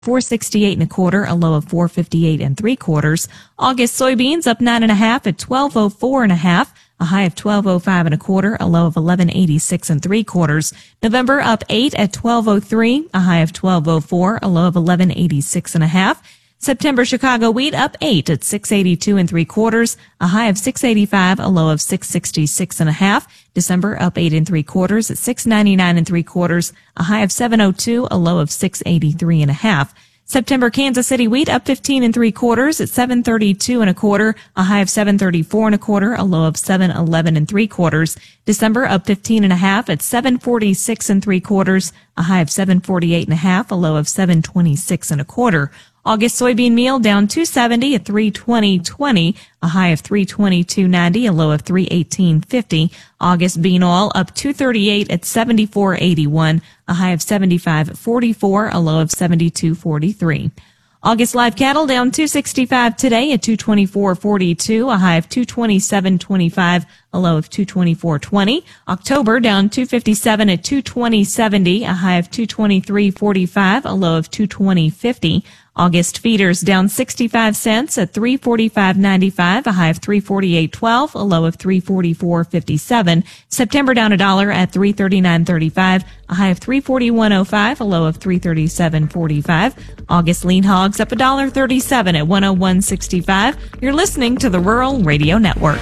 468 and a quarter, a low of 458 and 3/4. August soybeans up 9.5 at 1204 and a half, a high of 1205 and a quarter, a low of 1186 and 3/4. November up 8 at 1203, a high of 1204, a low of 1186 and a half. September Chicago wheat up 8 at 682 and 3/4, a high of 685, a low of 666 and a half. December up 8 and 3/4 at 699 and 3/4, a high of 702, a low of 683 and a half. September Kansas City wheat up 15 and 3/4 at 732 and a quarter, a high of 734 and a quarter, a low of 711 and 3/4. December up 15 and a half at 746 and 3/4, a high of 748 and a half, a low of 726 and a quarter. August soybean meal down 270 at 320.20, a high of 322.90, a low of 318.50. August bean oil up 238 at 74.81, a high of 75.44, a low of 72.43. August live cattle down 265 today at 224.42, a high of 227.25, a low of 224.20. October down 257 at 220.70, a high of 223.45, a low of 220.50. August feeders down 65 cents at 345.95, a high of 348.12, a low of 344.57. September down $1 at 339.35, a high of 341.05, a low of 337.45. August lean hogs up $1.37 at 101.65. You're listening to the Rural Radio Network.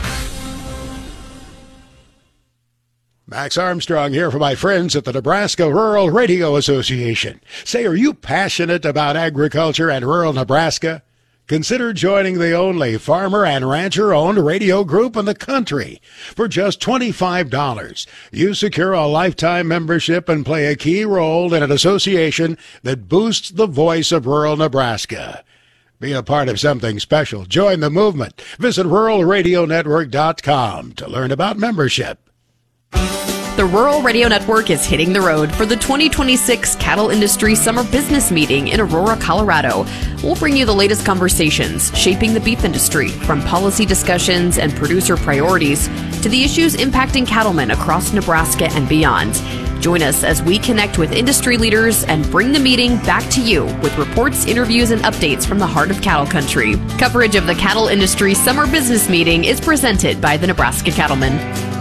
Max Armstrong here for my friends at the Nebraska Rural Radio Association. Say, are you passionate about agriculture and rural Nebraska? Consider joining the only farmer and rancher-owned radio group in the country. For just $25, you secure a lifetime membership and play a key role in an association that boosts the voice of rural Nebraska. Be a part of something special. Join the movement. Visit ruralradionetwork.com to learn about membership. The Rural Radio Network is hitting the road for the 2026 Cattle Industry Summer Business Meeting in Aurora, Colorado. We'll bring you the latest conversations shaping the beef industry, from policy discussions and producer priorities to the issues impacting cattlemen across Nebraska and beyond. Join us as we connect with industry leaders and bring the meeting back to you with reports, interviews, and updates from the heart of cattle country. Coverage of the Cattle Industry Summer Business Meeting is presented by the Nebraska Cattlemen.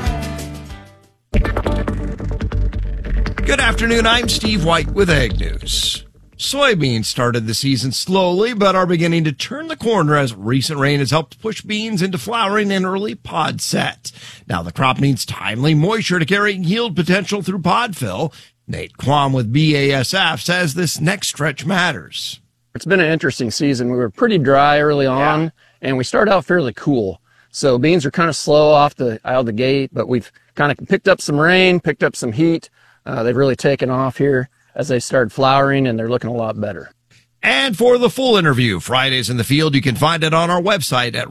Good afternoon, I'm Steve White with Ag News. Soybeans started the season slowly, but are beginning to turn the corner as recent rain has helped push beans into flowering and early pod set. Now the crop needs timely moisture to carry yield potential through pod fill. Nate Quam with BASF says this next stretch matters. It's been an interesting season. We were pretty dry early on, and we started out fairly cool. So beans are kind of slow out of the gate, but we've kind of picked up some rain, picked up some heat. They've really taken off here as they started flowering, and they're looking a lot better. And for the full interview, Fridays in the Field, you can find it on our website at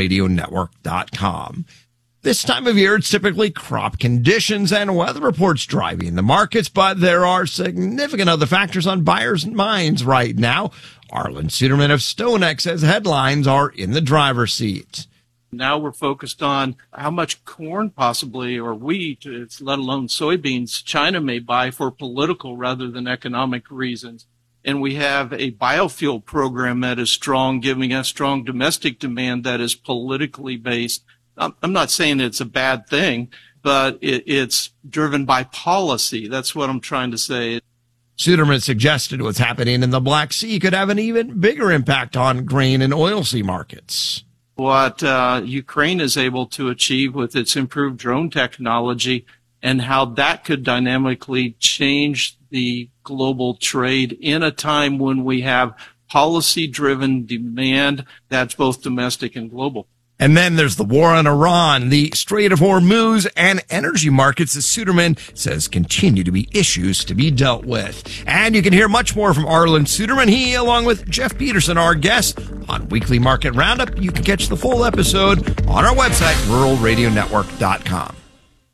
ruralradionetwork.com. This time of year, it's typically crop conditions and weather reports driving the markets, but there are significant other factors on buyers' minds right now. Arlen Suderman of StoneX says headlines are in the driver's seat. Now we're focused on how much corn possibly, or wheat, let alone soybeans, China may buy for political rather than economic reasons. And we have a biofuel program that is strong, giving us strong domestic demand that is politically based. I'm not saying it's a bad thing, but it's driven by policy. That's what I'm trying to say. Suderman suggested what's happening in the Black Sea could have an even bigger impact on grain and oilseed markets. What Ukraine is able to achieve with its improved drone technology and how that could dynamically change the global trade in a time when we have policy-driven demand that's both domestic and global. And then there's the war on Iran, the Strait of Hormuz, and energy markets, as Suderman says continue to be issues to be dealt with. And you can hear much more from Arlen Suderman. He, along with Jeff Peterson, our guest on Weekly Market Roundup. You can catch the full episode on our website, ruralradionetwork.com.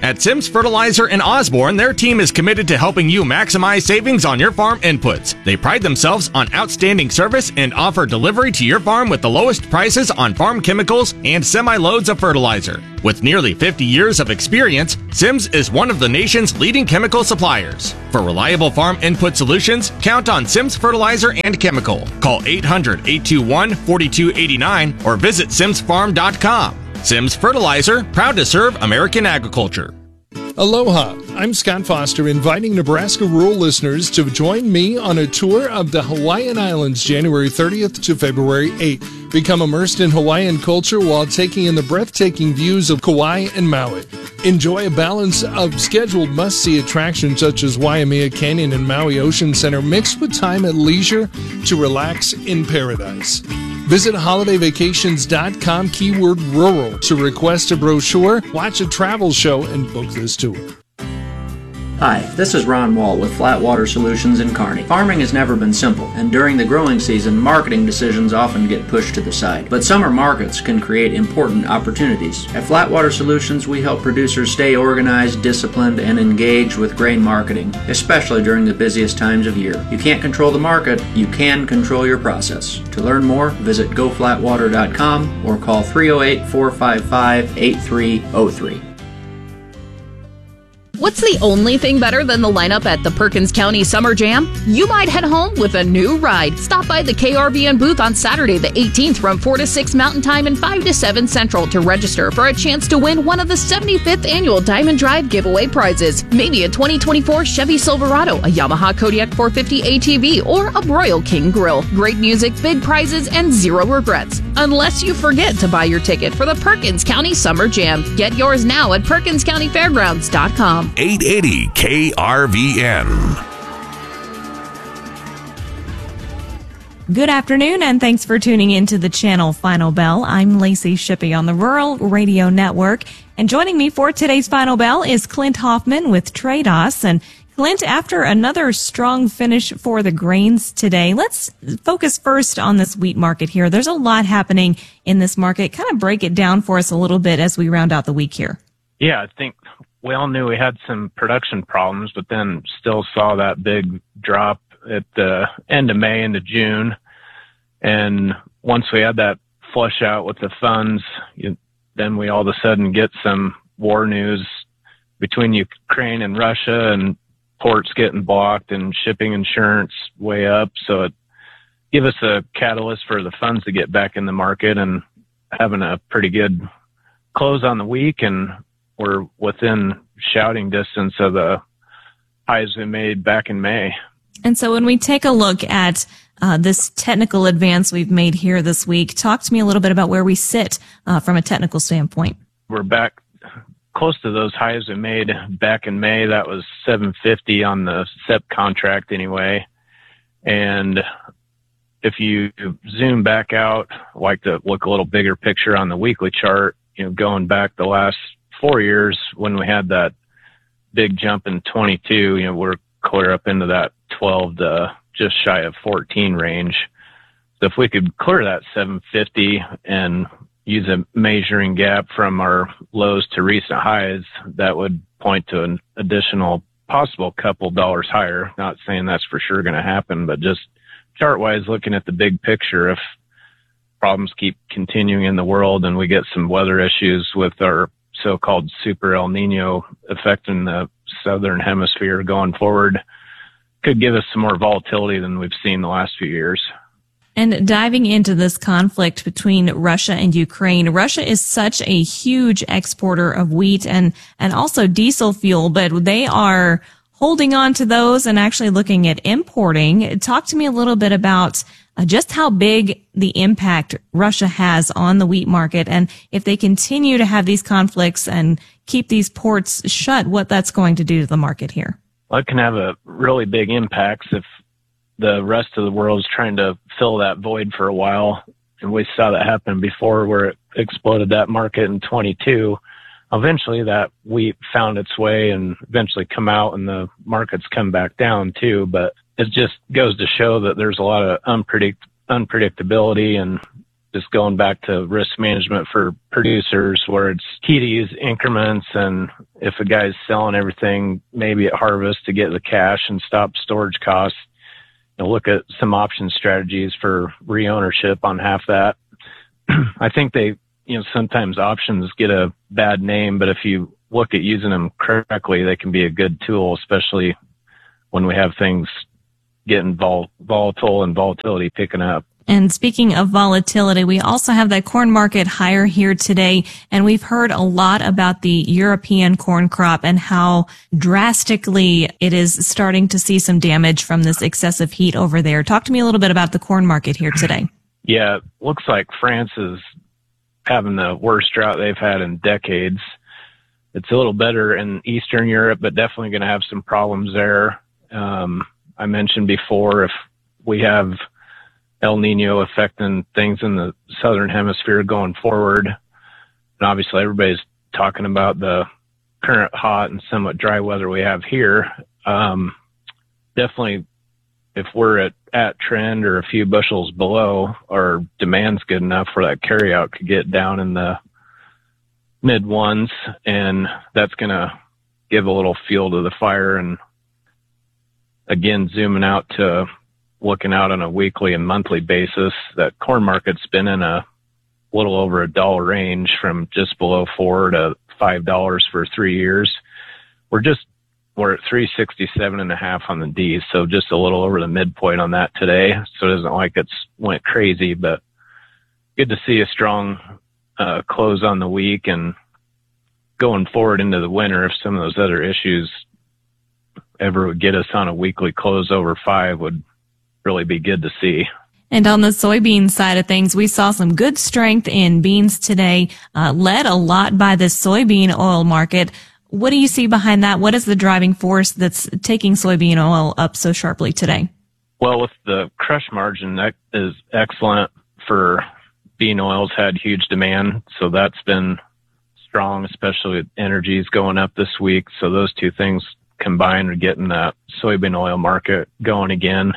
At Sims Fertilizer in Osborne, their team is committed to helping you maximize savings on your farm inputs. They pride themselves on outstanding service and offer delivery to your farm with the lowest prices on farm chemicals and semi-loads of fertilizer. With nearly 50 years of experience, Sims is one of the nation's leading chemical suppliers. For reliable farm input solutions, count on Sims Fertilizer and Chemical. Call 800-821-4289 or visit simsfarm.com. Sims Fertilizer, proud to serve American agriculture. Aloha, I'm Scott Foster, inviting Nebraska rural listeners to join me on a tour of the Hawaiian Islands January 30th to February 8th. Become immersed in Hawaiian culture while taking in the breathtaking views of Kauai and Maui. Enjoy a balance of scheduled must-see attractions such as Waimea Canyon and Maui Ocean Center mixed with time at leisure to relax in paradise. Visit holidayvacations.com keyword rural to request a brochure, watch a travel show, and book this tour. Hi, this is Ron Wall with Flatwater Solutions in Kearney. Farming has never been simple, and during the growing season, marketing decisions often get pushed to the side. But summer markets can create important opportunities. At Flatwater Solutions, we help producers stay organized, disciplined, and engaged with grain marketing, especially during the busiest times of year. You can't control the market, you can control your process. To learn more, visit goflatwater.com or call 308-455-8303. What's the only thing better than the lineup at the Perkins County Summer Jam? You might head home with a new ride. Stop by the KRVN booth on Saturday the 18th from 4 to 6 Mountain Time and 5 to 7 Central to register for a chance to win one of the 75th annual Diamond Drive giveaway prizes. Maybe a 2024 Chevy Silverado, a Yamaha Kodiak 450 ATV, or a Broil King grill. Great music, big prizes, and zero regrets. Unless you forget to buy your ticket for the Perkins County Summer Jam. Get yours now at PerkinsCountyFairgrounds.com. 880 KRVN. Good afternoon, and thanks for tuning in to the channel Final Bell. I'm Lacey Shippey on the Rural Radio Network, and joining me for today's Final Bell is Clint Hoffman with Trados. And Clint, after another strong finish for the grains today, let's focus first on this wheat market here. There's a lot happening in this market. Kind of break it down for us a little bit as we round out the week here. Yeah, I think we all knew we had some production problems, but then still saw that big drop at the end of May into June. And once we had that flush out with the funds, then we all of a sudden get some war news between Ukraine and Russia, and ports getting blocked and shipping insurance way up. So it gave us a catalyst for the funds to get back in the market and having a pretty good close on the week. And we're within shouting distance of the highs we made back in May. And so when we take a look at this technical advance we've made here this week, talk to me a little bit about where we sit from a technical standpoint. We're back close to those highs we made back in May. That was 750 on the SEP contract anyway. And if you zoom back out, I like to look a little bigger picture on the weekly chart, going back the last 4 years when we had that big jump in 22, we're clear up into that 12 to just shy of 14 range. So if we could clear that 750 and use a measuring gap from our lows to recent highs, that would point to an additional possible couple dollars higher. Not saying that's for sure going to happen, but just chart wise, looking at the big picture, if problems keep continuing in the world and we get some weather issues with our so-called super El Nino affecting the southern hemisphere going forward, could give us some more volatility than we've seen the last few years. And diving into this conflict between Russia and Ukraine, Russia is such a huge exporter of wheat and also diesel fuel, but they are holding on to those and actually looking at importing. Talk to me a little bit about just how big the impact Russia has on the wheat market, and if they continue to have these conflicts and keep these ports shut, what that's going to do to the market here. Well, it can have a really big impact if the rest of the world is trying to fill that void for a while. And we saw that happen before where it exploded that market in 22. Eventually that wheat found its way and eventually come out and the markets come back down too. But it just goes to show that there's a lot of unpredictability and just going back to risk management for producers, where it's key to use increments. And if a guy's selling everything maybe at harvest to get the cash and stop storage costs, look at some option strategies for re-ownership on half that. I think sometimes options get a bad name, but if you look at using them correctly, they can be a good tool, especially when we have things getting volatile and volatility picking up. And speaking of volatility, we also have that corn market higher here today. And we've heard a lot about the European corn crop and how drastically it is starting to see some damage from this excessive heat over there. Talk to me a little bit about the corn market here today. Yeah, it looks like France is having the worst drought they've had in decades. It's a little better in Eastern Europe, but definitely going to have some problems there. I mentioned before, if we have El Nino affecting things in the southern hemisphere going forward, and obviously everybody's talking about the current hot and somewhat dry weather we have here. Definitely, if we're at trend or a few bushels below, our demand's good enough where that carryout could get down in the mid ones, and that's going to give a little fuel to the fire. And again, zooming out to looking out on a weekly and monthly basis, that corn market's been in a little over $1 range, from just below $4 to $5 for 3 years. We're at 367.5 on the D, so just a little over the midpoint on that today. So it isn't like it's went crazy, but good to see a strong close on the week. And going forward into the winter, if some of those other issues ever would get us on a weekly close over 5, would really be good to see. And on the soybean side of things, we saw some good strength in beans today, led a lot by the soybean oil market. What do you see behind that? What is the driving force that's taking soybean oil up so sharply today? Well, with the crush margin, that is excellent for bean oils, had huge demand. So that's been strong, especially with energies going up this week. So those two things combined are getting that soybean oil market going again.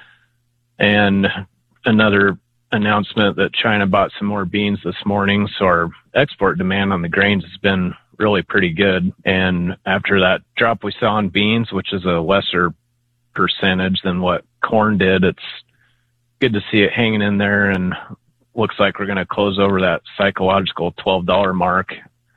And another announcement that China bought some more beans this morning. So our export demand on the grains has been really pretty good. And after that drop we saw in beans, which is a lesser percentage than what corn did, it's good to see it hanging in there, and looks like we're going to close over that psychological $12 mark.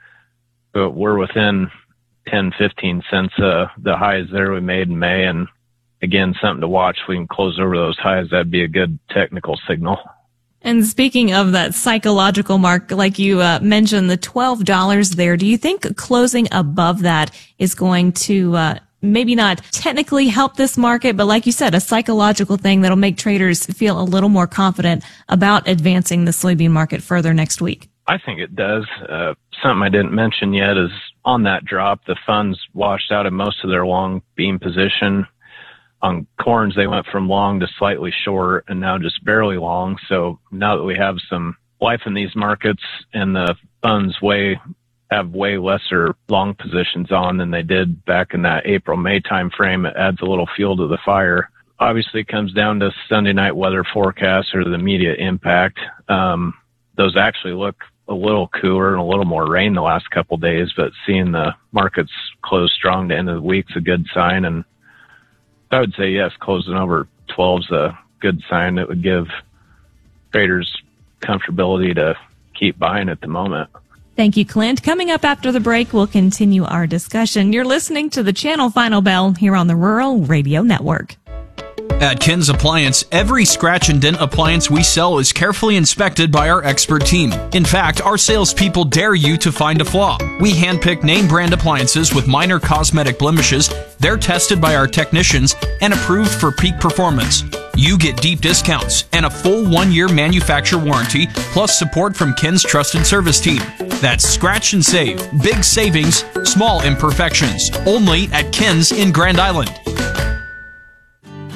But we're within 10, 15 cents the highs there we made in May. And again, something to watch. If we can close over those highs, that'd be a good technical signal. And speaking of that psychological mark, like you mentioned, the $12 there, do you think closing above that is going to maybe not technically help this market, but like you said, a psychological thing that'll make traders feel a little more confident about advancing the soybean market further next week? I think it does. Something I didn't mention yet is on that drop, the funds washed out of most of their long bean position. On corns, they went from long to slightly short and now just barely long. So now that we have some life in these markets and the funds have way lesser long positions on than they did back in that April-May time frame, it adds a little fuel to the fire. Obviously, it comes down to Sunday night weather forecasts or the immediate impact. Those actually look a little cooler and a little more rain the last couple of days, but seeing the markets close strong to end of the week's a good sign. And I would say, yes, closing over 12 is a good sign. It would give traders comfortability to keep buying at the moment. Thank you, Clint. Coming up after the break, we'll continue our discussion. You're listening to the Channel Final Bell here on the Rural Radio Network. At Ken's Appliance, every scratch and dent appliance we sell is carefully inspected by our expert team. In fact, our salespeople dare you to find a flaw. We handpick name brand appliances with minor cosmetic blemishes. They're tested by our technicians and approved for peak performance. You get deep discounts and a full 1-year manufacturer warranty, plus support from Ken's trusted service team. That's scratch and save. Big savings, small imperfections. Only at Ken's in Grand Island.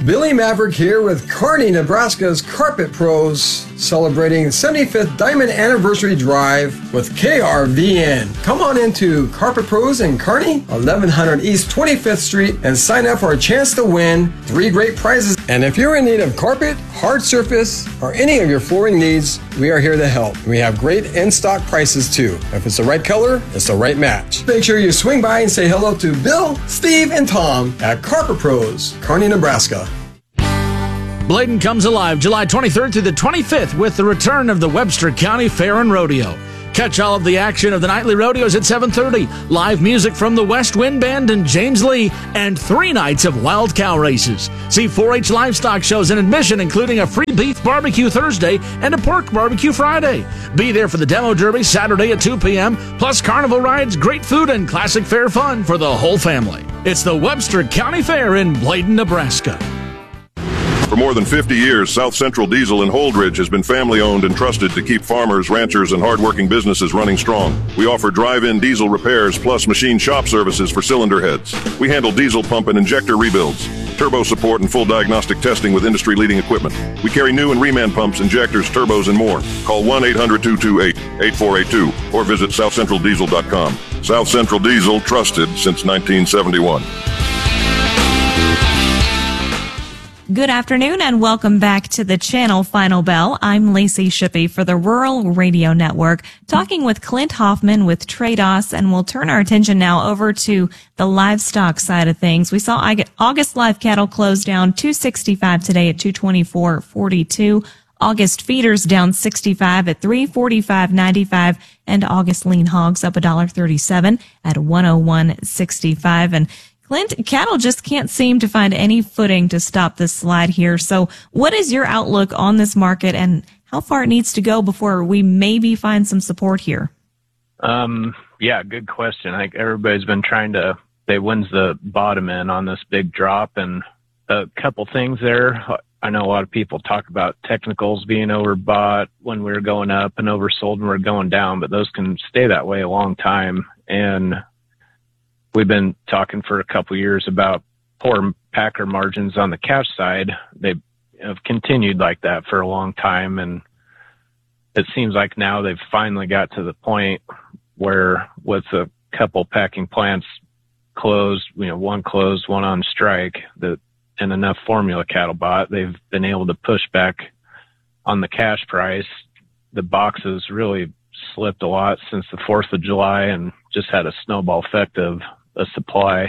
Billy Maverick here with Kearney, Nebraska's Carpet Pros, celebrating 75th Diamond Anniversary Drive with KRVN. Come on into Carpet Pros in Kearney, 1100 East 25th Street, and sign up for a chance to win 3 great prizes. And if you're in need of carpet, hard surface, or any of your flooring needs, we are here to help. We have great in-stock prices too. If it's the right color, it's the right match. Make sure you swing by and say hello to Bill, Steve, and Tom at Carpet Pros, Kearney, Nebraska. Bladen comes alive July 23rd through the 25th with the return of the Webster County Fair and Rodeo. Catch all of the action of the nightly rodeos at 7:30. Live music from the West Wind Band and James Lee, and 3 nights of wild cow races. See 4-H livestock shows and admission, including a free beef barbecue Thursday and a pork barbecue Friday. Be there for the demo derby Saturday at 2 p.m., plus carnival rides, great food, and classic fair fun for the whole family. It's the Webster County Fair in Bladen, Nebraska. For more than 50 years, South Central Diesel in Holdridge has been family-owned and trusted to keep farmers, ranchers, and hardworking businesses running strong. We offer drive-in diesel repairs plus machine shop services for cylinder heads. We handle diesel pump and injector rebuilds, turbo support, and full diagnostic testing with industry-leading equipment. We carry new and reman pumps, injectors, turbos, and more. Call 1-800-228-8482 or visit southcentraldiesel.com. South Central Diesel, trusted since 1971. Good afternoon and welcome back to the channel Final Bell. I'm Lacey Shippey for the Rural Radio Network, talking with Clint Hoffman with Trados, and we'll turn our attention now over to the livestock side of things. We saw August live cattle close down 265 today at 224.42. August feeders down 65 at 345.95, and August lean hogs up $1.37 at 101.65. And Clint, cattle just can't seem to find any footing to stop this slide here. So what is your outlook on this market and how far it needs to go before we maybe find some support here? Yeah, good question. I think everybody's been trying to say when's the bottom in on this big drop, and a couple things there. I know a lot of people talk about technicals being overbought when we're going up and oversold when we're going down, but those can stay that way a long time. And we've been talking for a couple of years about poor packer margins on the cash side. They have continued like that for a long time, and it seems like now they've finally got to the point where with a couple packing plants closed, one closed, one on strike, and enough formula cattle bought, they've been able to push back on the cash price. The boxes really slipped a lot since the 4th of July and just had a snowball effect of a supply.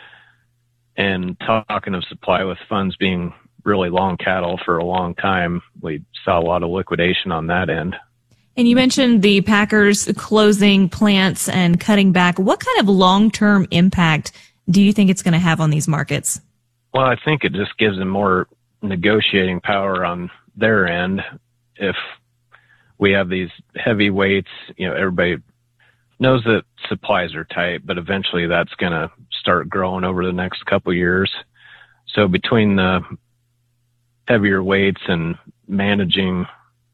And talking of supply, with funds being really long cattle for a long time, we saw a lot of liquidation on that end. And you mentioned the packers closing plants and cutting back. What kind of long-term impact do you think it's going to have on these markets? Well, I think it just gives them more negotiating power on their end. If we have these heavy weights, everybody knows that supplies are tight, but eventually that's going to start growing over the next couple of years. So between the heavier weights and managing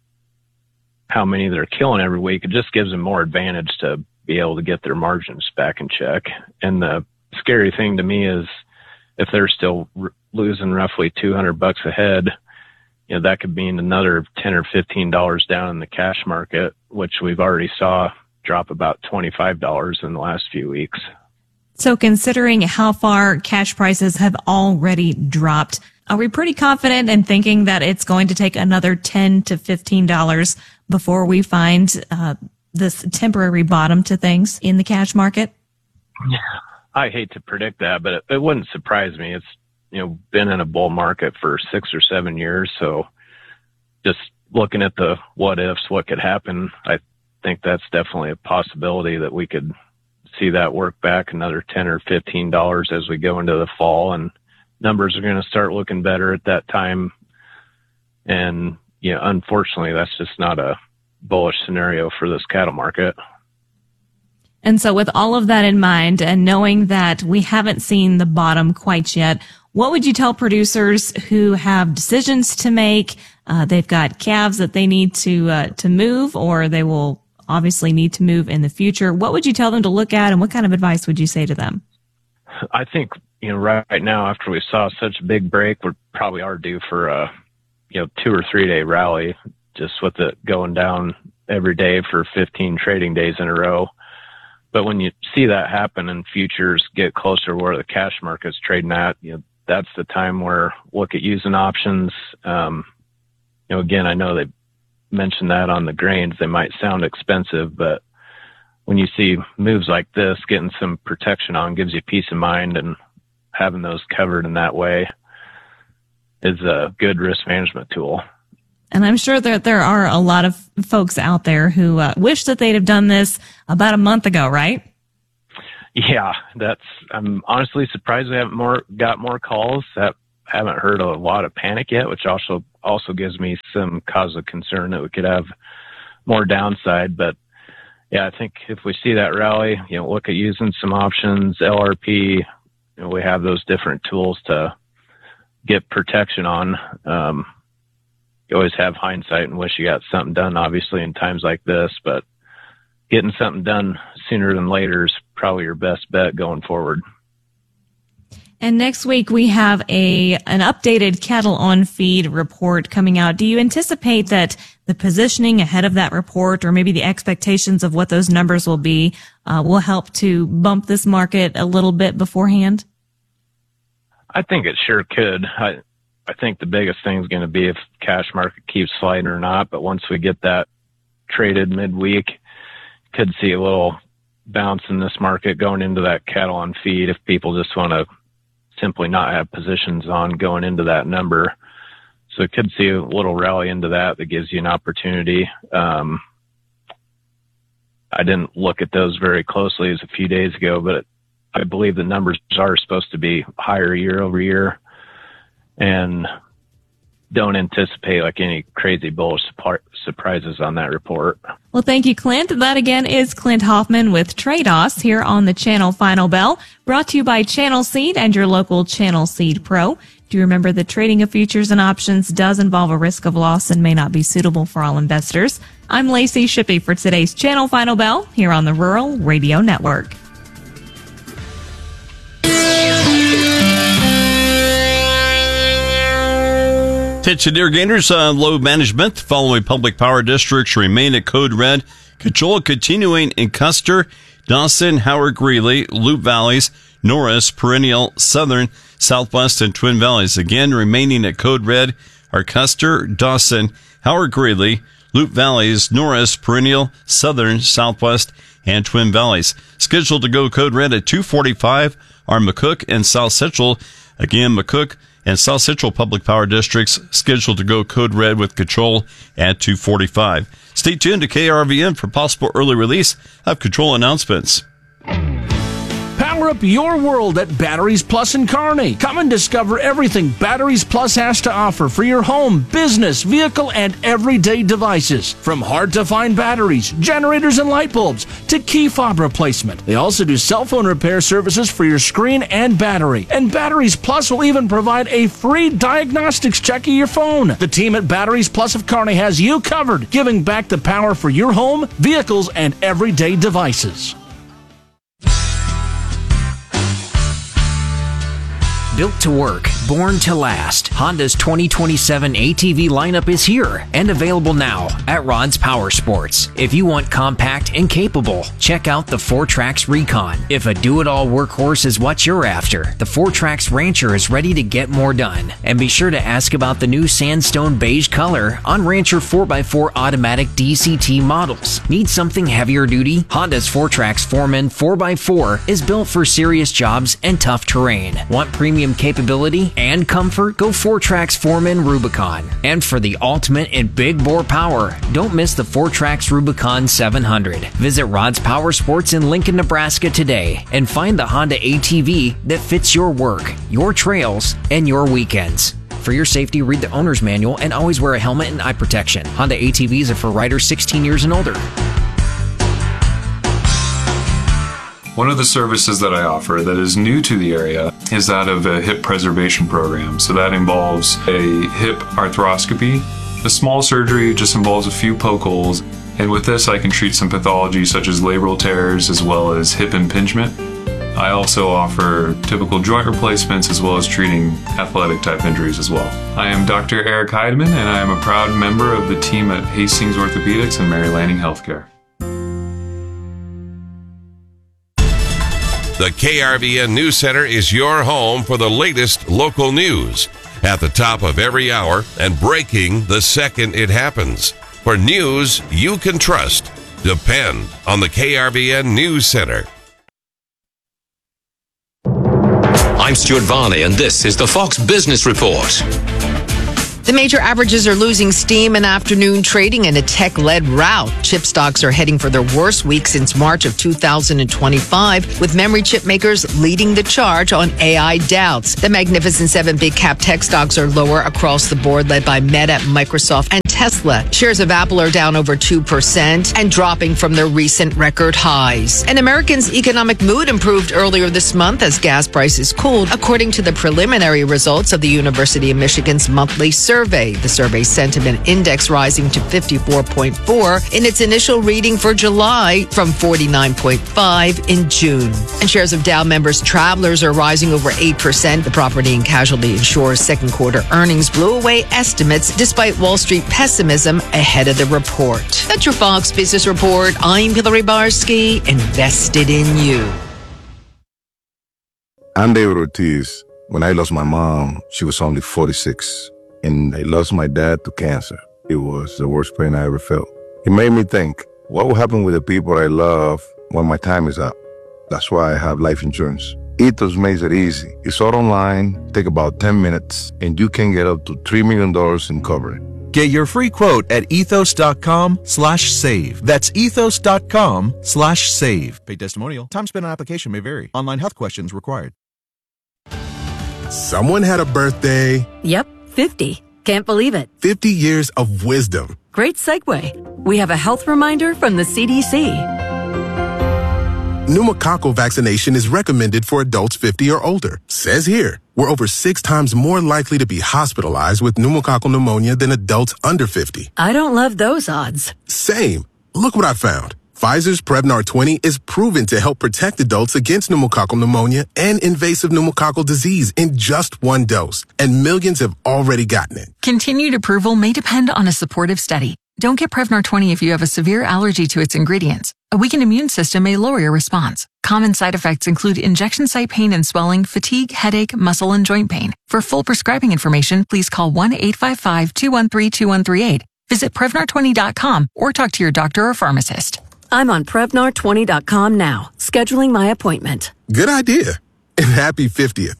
how many they're killing every week, it just gives them more advantage to be able to get their margins back in check. And the scary thing to me is if they're still losing roughly $200 a head, that could mean another $10 or $15 down in the cash market, which we've already saw drop about $25 in the last few weeks. So considering how far cash prices have already dropped, are we pretty confident in thinking that it's going to take another $10 to $15 before we find this temporary bottom to things in the cash market? Yeah, I hate to predict that, but it wouldn't surprise me. It's been in a bull market for 6 or 7 years, so just looking at the what ifs, what could happen, I think that's definitely a possibility that we could see that work back another $10 or $15 as we go into the fall, and numbers are going to start looking better at that time. And unfortunately, that's just not a bullish scenario for this cattle market. And so with all of that in mind, and knowing that we haven't seen the bottom quite yet, what would you tell producers who have decisions to make? They've got calves that they need to move, or they will obviously need to move in the future. What would you tell them to look at, and what kind of advice would you say to them? I think right now, after we saw such a big break, we probably are due for a 2 or 3 day rally, just with it going down every day for 15 trading days in a row. But when you see that happen and futures get closer to where the cash market's trading at, that's the time where look at using options. Again, I know they mentioned that on the grains, they might sound expensive, but when you see moves like this, getting some protection on gives you peace of mind, and having those covered in that way is a good risk management tool. And I'm sure that there are a lot of folks out there who wish that they'd have done this about a month ago, right? Yeah, I'm honestly surprised we haven't got more calls. Haven't heard a lot of panic yet, which also gives me some cause of concern that we could have more downside. But yeah, I think if we see that rally, look at using some options, LRP. We have those different tools to get protection on. You always have hindsight and wish you got something done, obviously, in times like this, but getting something done sooner than later is probably your best bet going forward. And next week we have an updated cattle on feed report coming out. Do you anticipate that the positioning ahead of that report, or maybe the expectations of what those numbers will be, will help to bump this market a little bit beforehand? I think it sure could. I think the biggest thing is going to be if cash market keeps sliding or not. But once we get that traded midweek, could see a little bounce in this market going into that cattle on feed if people just want to simply not have positions on going into that number. So it could see a little rally into that gives you an opportunity. I didn't look at those very closely as a few days ago, but I believe the numbers are supposed to be higher year over year, and don't anticipate any crazy bullish surprises on that report. Well, thank you, Clint. That again is Clint Hoffman with Trados here on the Channel Final Bell, brought to you by Channel Seed and your local Channel Seed Pro. Do you remember that trading of futures and options does involve a risk of loss and may not be suitable for all investors? I'm Lacey Shippey for today's Channel Final Bell here on the Rural Radio Network. Attention irrigators, load management following public power districts remain at code red. Control continuing in Custer, Dawson, Howard Greeley, Loup Valleys, Norris, Perennial, Southern, Southwest, and Twin Valleys. Again, remaining at code red are Custer, Dawson, Howard Greeley, Loup Valleys, Norris, Perennial, Southern, Southwest, and Twin Valleys. Scheduled to go code red at 2:45 are McCook and South Central. Again, McCook and South Central Public Power Districts scheduled to go code red with control at 2:45. Stay tuned to KRVN for possible early release of control announcements. Power up your world at Batteries Plus in Kearney. Come and discover everything Batteries Plus has to offer for your home, business, vehicle, and everyday devices. From hard-to-find batteries, generators, and light bulbs to key fob replacement. They also do cell phone repair services for your screen and battery. And Batteries Plus will even provide a free diagnostics check of your phone. The team at Batteries Plus of Kearney has you covered, giving back the power for your home, vehicles, and everyday devices. Built to work, born to last, Honda's 2027 ATV lineup is here and available now at Rod's Power Sports. If you want compact and capable, check out the 4Trax Recon. If a do-it-all workhorse is what you're after, the 4Trax Rancher is ready to get more done. And be sure to ask about the new sandstone beige color on Rancher 4x4 automatic DCT models. Need something heavier duty? Honda's 4Trax Foreman 4x4 is built for serious jobs and tough terrain. Want premium capability and comfort? Go 4Trax Foreman Rubicon. And for the ultimate in big bore power, don't miss the 4Trax Rubicon 700. Visit Rod's Power Sports in Lincoln, Nebraska today and find the Honda ATV that fits your work, your trails, and your weekends. For your safety, read the owner's manual and always wear a helmet and eye protection. Honda ATVs are for riders 16 years and older. One of the services that I offer that is new to the area is that of a hip preservation program. So that involves a hip arthroscopy. The small surgery just involves a few poke holes. And with this, I can treat some pathology such as labral tears as well as hip impingement. I also offer typical joint replacements as well as treating athletic type injuries as well. I am Dr. Eric Heidemann, and I am a proud member of the team at Hastings Orthopedics and Mary Lanning Healthcare. The KRVN News Center is your home for the latest local news at the top of every hour and breaking the second it happens. For news you can trust, depend on the KRVN News Center. I'm Stuart Varney, and this is the Fox Business Report. The major averages are losing steam in afternoon trading in a tech-led rout. Chip stocks are heading for their worst week since March of 2025, with memory chip makers leading the charge on AI doubts. The Magnificent Seven big cap tech stocks are lower across the board, led by Meta, Microsoft, and Tesla. Shares of Apple are down over 2% and dropping from their recent record highs. And Americans' economic mood improved earlier this month as gas prices cooled, according to the preliminary results of the University of Michigan's monthly survey. The survey sentiment index rising to 54.4 in its initial reading for July from 49.5 in June. And shares of Dow members Travelers are rising over 8%. The property and casualty insurer's second quarter earnings blew away estimates despite Wall Street pessimism ahead of the report. That's your Fox Business Report. I'm Hillary Barsky, invested in you. I'm David Ortiz. When I lost my mom, she was only 46. And I lost my dad to cancer. It was the worst pain I ever felt. It made me think, what will happen with the people I love when my time is up? That's why I have life insurance. Ethos makes it easy. It's all online, take about 10 minutes, and you can get up to $3 million in coverage. Get your free quote at ethos.com/save. That's ethos.com/save. Paid testimonial. Time spent on application may vary. Online health questions required. Someone had a birthday. Yep, 50. Can't believe it. 50 years of wisdom. Great segue. We have a health reminder from the CDC. Pneumococcal vaccination is recommended for adults 50 or older. Says here, we're over 6 times more likely to be hospitalized with pneumococcal pneumonia than adults under 50. I don't love those odds. Same. Look what I found. Pfizer's Prevnar 20 is proven to help protect adults against pneumococcal pneumonia and invasive pneumococcal disease in just 1 dose, and millions have already gotten it. Continued approval may depend on a supportive study. Don't get Prevnar 20 if you have a severe allergy to its ingredients. A weakened immune system may lower your response. Common side effects include injection site pain and swelling, fatigue, headache, muscle, and joint pain. For full prescribing information, please call 1-855-213-2138. Visit Prevnar20.com or talk to your doctor or pharmacist. I'm on Prevnar20.com now, scheduling my appointment. Good idea. And happy 50th.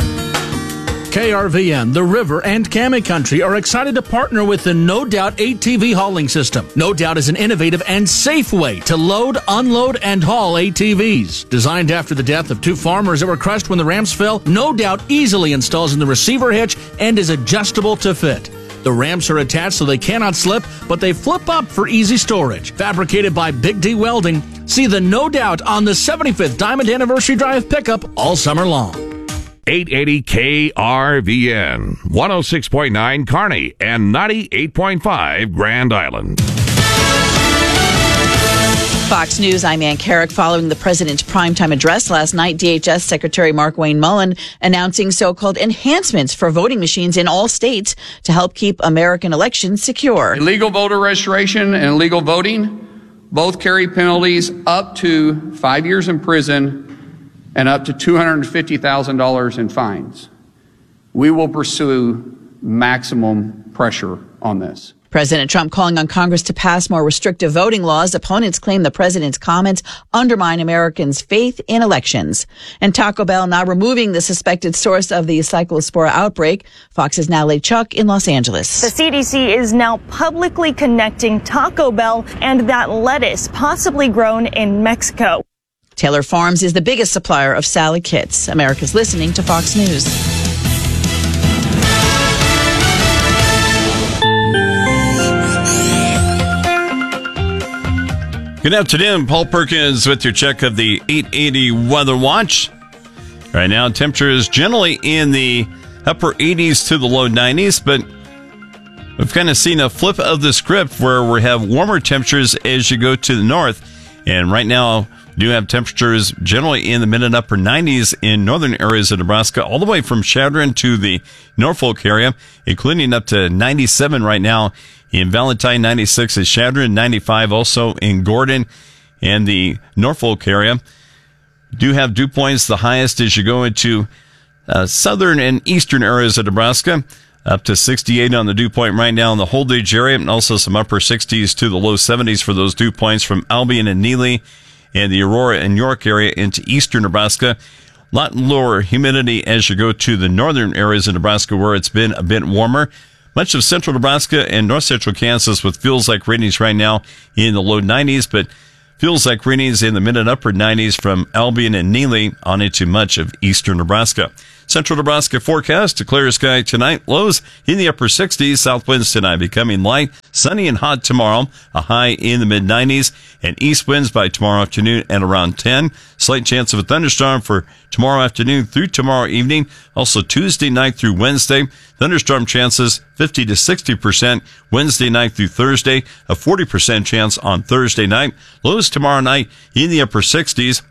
KRVN, The River, and Cammie Country are excited to partner with the No Doubt ATV hauling system. No Doubt is an innovative and safe way to load, unload, and haul ATVs. Designed after the death of 2 farmers that were crushed when the ramps fell, No Doubt easily installs in the receiver hitch and is adjustable to fit. The ramps are attached so they cannot slip, but they flip up for easy storage. Fabricated by Big D Welding. See the No Doubt on the 75th Diamond Anniversary Drive pickup all summer long. 880 KRVN, 106.9 Kearney, and 98.5 Grand Island. Fox News, I'm Ann Carrick. Following the president's primetime address last night, DHS Secretary Markwayne Mullin announcing so-called enhancements for voting machines in all states to help keep American elections secure. Illegal voter registration and illegal voting both carry penalties up to 5 years in prison and up to $250,000 in fines. We will pursue maximum pressure on this. President Trump calling on Congress to pass more restrictive voting laws. Opponents claim the president's comments undermine Americans' faith in elections. And Taco Bell now removing the suspected source of the Cyclospora outbreak. Fox's Natalie Chuck in Los Angeles. The CDC is now publicly connecting Taco Bell and that lettuce possibly grown in Mexico. Taylor Farms is the biggest supplier of salad kits. America's listening to Fox News. Good afternoon. Paul Perkins with your check of the 880 Weather Watch. Right now, temperature is generally in the upper 80s to the low 90s, but we've kind of seen a flip of the script where we have warmer temperatures as you go to the north. And right now, Do have temperatures generally in the mid and upper 90s in northern areas of Nebraska, all the way from Chadron to the Norfolk area, including up to 97 right now in Valentine, 96 at Chadron, 95 also in Gordon and the Norfolk area. Do have dew points the highest as you go into southern and eastern areas of Nebraska, up to 68 on the dew point right now in the Holdridge area, and also some upper 60s to the low 70s for those dew points from Albion and Neely and the Aurora and York area into eastern Nebraska. A lot lower humidity as you go to the northern areas of Nebraska where it's been a bit warmer. Much of central Nebraska and north central Kansas with feels like readings right now in the low 90s, but feels like readings in the mid and upper 90s from Albion and Neely on into much of eastern Nebraska. Central Nebraska forecast, a clear sky tonight, lows in the upper 60s, south winds tonight becoming light, sunny and hot tomorrow, a high in the mid 90s, and east winds by tomorrow afternoon at around 10. Slight chance of a thunderstorm for tomorrow afternoon through tomorrow evening. Also Tuesday night through Wednesday, thunderstorm chances 50 to 60% Wednesday night through Thursday, a 40% chance on Thursday night. Lows tomorrow night in the upper 60s.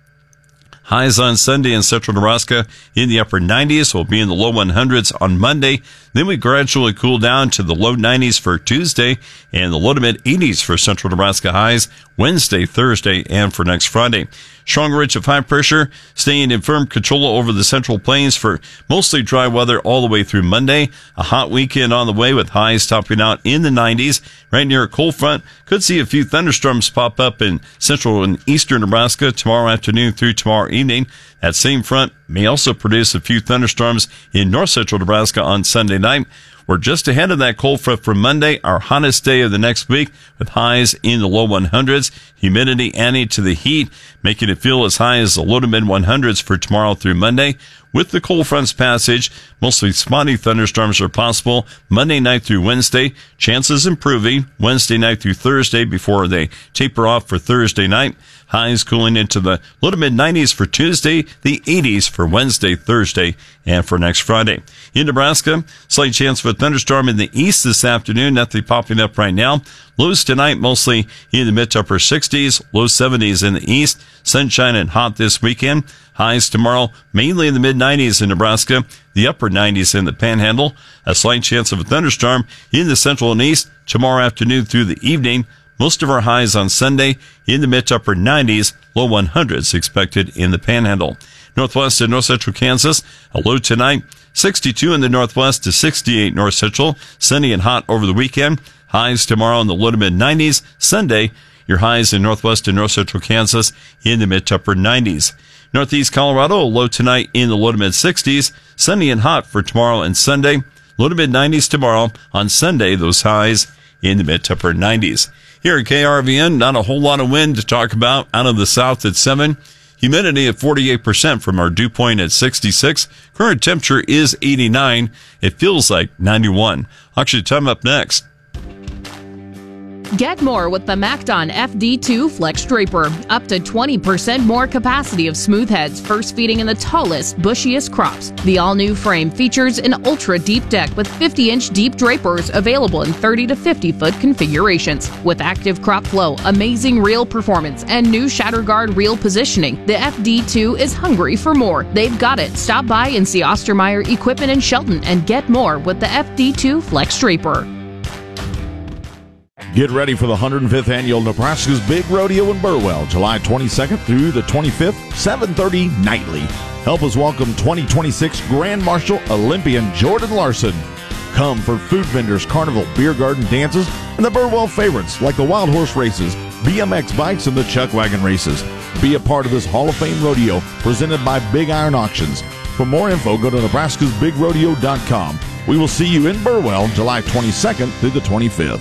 Highs on Sunday in central Nebraska in the upper 90s. Will be in the low 100s on Monday. Then we gradually cool down to the low 90s for Tuesday and the low to mid 80s for central Nebraska highs Wednesday, Thursday, and for next Friday. Strong ridge of high pressure staying in firm control over the central plains for mostly dry weather all the way through Monday. A hot weekend on the way with highs topping out in the 90s. Right near a cold front. Could see a few thunderstorms pop up in central and eastern Nebraska tomorrow afternoon through tomorrow evening. That same front may also produce a few thunderstorms in north central Nebraska on Sunday night. We're just ahead of that cold front for Monday, our hottest day of the next week, with highs in the low 100s. Humidity adding to the heat, making it feel as high as the low to mid 100s for tomorrow through Monday. With the cold front's passage, mostly spotty thunderstorms are possible Monday night through Wednesday. Chances improving Wednesday night through Thursday before they taper off for Thursday night. Highs cooling into the low to mid 90s for Tuesday, the 80s for Wednesday, Thursday, and for next Friday. In Nebraska, slight chance of a thunderstorm in the east this afternoon. Nothing popping up right now. Lows tonight mostly in the mid to upper 60s, low 70s in the east. Sunshine and hot this weekend. Highs tomorrow mainly in the mid 90s in Nebraska, the upper 90s in the Panhandle. A slight chance of a thunderstorm in the central and east tomorrow afternoon through the evening. Most of our highs on Sunday in the mid to upper 90s, low 100s expected in the Panhandle. Northwest and north central Kansas, a low tonight, 62 in the northwest to 68 north central, sunny and hot over the weekend. Highs tomorrow in the low to mid 90s. Sunday, your highs in northwest and north central Kansas in the mid to upper 90s. Northeast Colorado, a low tonight in the low to mid 60s. Sunny and hot for tomorrow and Sunday. Low to mid 90s tomorrow. On Sunday, those highs in the mid to upper 90s. Here at KRVN, not a whole lot of wind to talk about out of the south at 7. Humidity at 48% from our dew point at 66. Current temperature is 89. It feels like 91. Actually, time up next. Get more with the MacDon FD2 Flex Draper. Up to 20% more capacity of smooth heads, first feeding in the tallest, bushiest crops. The all-new frame features an ultra-deep deck with 50-inch deep drapers available in 30 to 50-foot configurations. With active crop flow, amazing reel performance, and new shatter guard reel positioning, the FD2 is hungry for more. They've got it. Stop by and see Ostermeyer Equipment in Shelton and get more with the FD2 Flex Draper. Get ready for the 105th Annual Nebraska's Big Rodeo in Burwell, July 22nd through the 25th, 7:30 nightly. Help us welcome 2026 Grand Marshal Olympian Jordan Larson. Come for food vendors, carnival, beer garden dances, and the Burwell favorites like the Wild Horse races, BMX bikes, and the Chuck Wagon races. Be a part of this Hall of Fame rodeo presented by Big Iron Auctions. For more info, go to nebraskasbigrodeo.com. We will see you in Burwell, July 22nd through the 25th.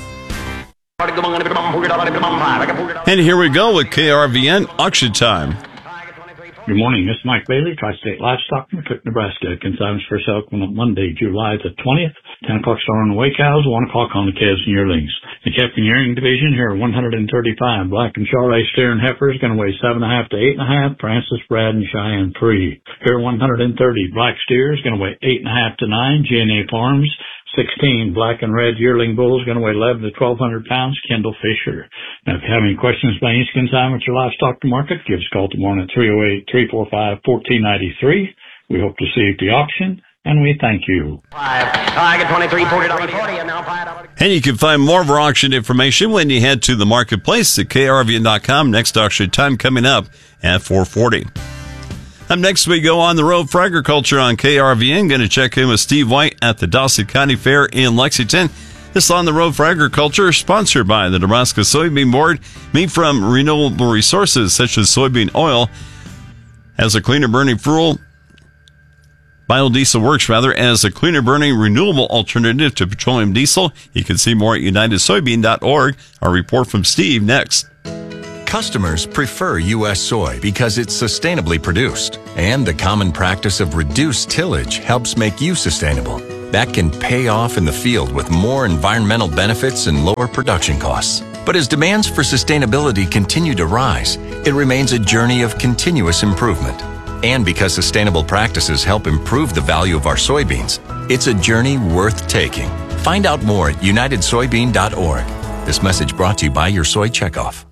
And here we go with KRVN Auction Time. Good morning. This is Mike Bailey, Tri-State Livestock from McCook, Nebraska. Consignments for sale on Monday, July the 20th. 10 o'clock start on the weigh cows, 1 o'clock on the calves and yearlings. The calf and yearling division here are 135. Black and Charolais steer and heifer is going to weigh 7.5 to 8.5. Francis, Brad, and Cheyenne 3. Here 130. Black steer is going to weigh 8.5 to 9. G&A Farms 16 black and red yearling bulls going to weigh 11 to 1,200 pounds, Kendall Fisher. Now, if you have any questions about any consignment or livestock to market, give us a call tomorrow at 308-345-1493. We hope to see you at the auction, and we thank you. I get $23, $40, and now $5. And you can find more of our auction information when you head to the marketplace at krvn.com. Next auction time coming up at 4:40. Up next, we go on the road for agriculture on KRVN. Going to check in with Steve White at the Dawson County Fair in Lexington. This On the Road for Agriculture, sponsored by the Nebraska Soybean Board, made from renewable resources such as soybean oil. As a cleaner burning fuel, biodiesel works as a cleaner burning renewable alternative to petroleum diesel. You can see more at unitedsoybean.org. Our report from Steve next. Customers prefer U.S. soy because it's sustainably produced, and the common practice of reduced tillage helps make you sustainable. That can pay off in the field with more environmental benefits and lower production costs. But as demands for sustainability continue to rise, it remains a journey of continuous improvement. And because sustainable practices help improve the value of our soybeans, it's a journey worth taking. Find out more at unitedsoybean.org. This message brought to you by your Soy Checkoff.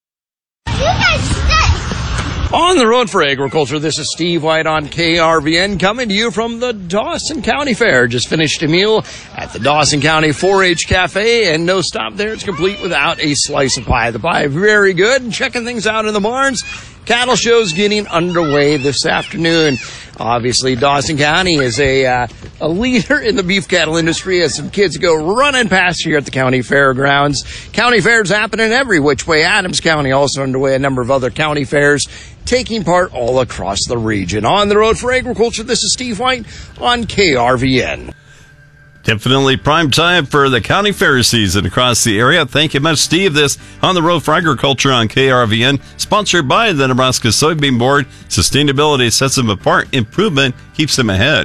On the road for agriculture, this is Steve White on KRVN coming to you from the Dawson County Fair. Just finished a meal at the Dawson County 4-H Cafe, and no stop there. It's complete without a slice of pie. The pie, very good. Checking things out in the barns. Cattle show's getting underway this afternoon. Obviously, Dawson County is a leader in the beef cattle industry as some kids go running past here at the county fairgrounds. County fairs happening every which way. Adams County also underway, a number of other county fairs taking part all across the region. On the road for agriculture, this is Steve White on KRVN. Definitely prime time for the county fair season across the area. Thank you much, Steve. This On the Road for Agriculture on KRVN, sponsored by the Nebraska Soybean Board. Sustainability sets them apart. Improvement keeps them ahead.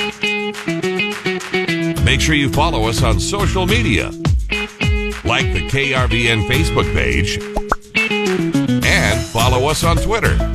Make sure you follow us on social media. Like the KRVN Facebook page and follow us on Twitter.